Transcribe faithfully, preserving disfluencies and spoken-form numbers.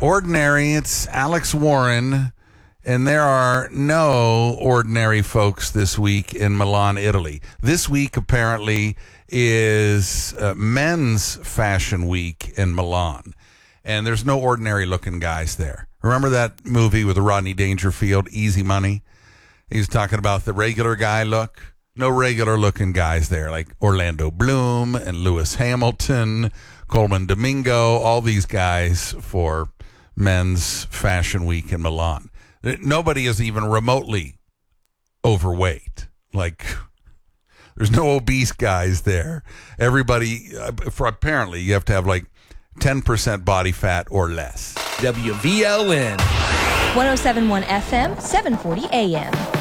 Ordinary, it's Alex Warren, and there are no ordinary folks this week in Milan, Italy. This week, apparently, is uh, men's fashion week in Milan, and there's no ordinary-looking guys there. Remember that movie with Rodney Dangerfield, Easy Money? He's talking about the regular guy look. No regular-looking guys there, like Orlando Bloom and Lewis Hamilton, Coleman Domingo, all these guys for men's fashion week in Milan. Nobody is even remotely overweight. Like, there's no obese guys there. Everybody, uh, for apparently, you have to have like ten percent body fat or less. W V L N one oh seven point one F M, seven forty A M.